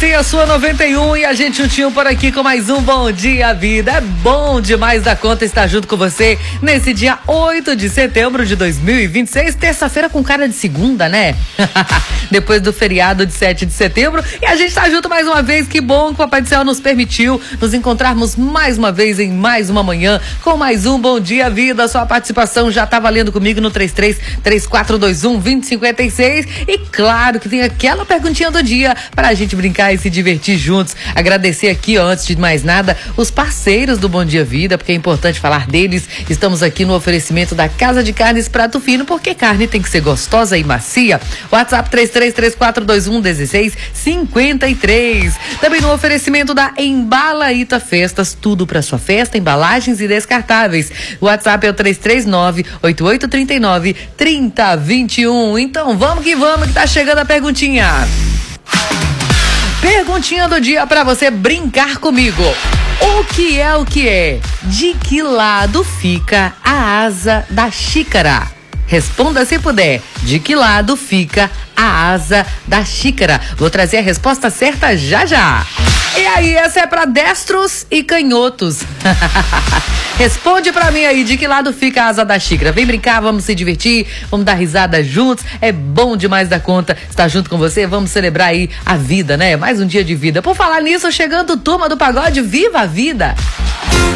a sua 91 e a gente juntinho por aqui com mais um Bom Dia Vida. É bom demais da conta estar junto com você nesse dia 8 de setembro de 2026, terça-feira com cara de segunda, né? Depois do feriado de 7 de setembro e a gente tá junto mais uma vez. Que bom que o Papai do Céu nos permitiu nos encontrarmos mais uma vez em mais uma manhã com mais um Bom Dia Vida. Sua participação já tá valendo comigo no 33-3421-2056 e claro que tem aquela perguntinha do dia para a gente brincar e se divertir juntos. Agradecer aqui, ó, antes de mais nada, os parceiros do Bom Dia Vida, porque é importante falar deles. Estamos aqui no oferecimento da Casa de Carnes Prato Fino, porque carne tem que ser gostosa e macia. WhatsApp 33-3421-1653. Também no oferecimento da Embalaíta Festas, tudo para sua festa, embalagens e descartáveis. O WhatsApp é o 339-8839-3021. Então vamos que tá chegando a perguntinha. Perguntinha do dia pra você brincar comigo. O que é? De que lado fica a asa da xícara? Responda se puder. De que lado fica a asa da xícara? Vou trazer a resposta certa já. E aí, essa é pra destros e canhotos. Responde pra mim aí, de que lado fica a asa da xícara? Vem brincar, vamos se divertir, vamos dar risada juntos. É bom demais da conta estar junto com você. Vamos celebrar aí a vida, né? Mais um dia de vida. Por falar nisso, chegando Turma do Pagode, viva a vida!